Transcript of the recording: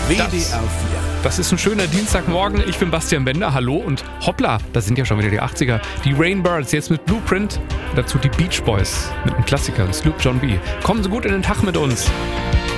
WDR 4. Das ist ein schöner Dienstagmorgen. Ich bin Bastian Bender. Hallo und hoppla, das sind ja schon wieder die 80er. Die Rainbirds, jetzt mit Blueprint. Dazu die Beach Boys mit einem Klassiker, Sloop John B. Kommen Sie gut in den Tag mit uns.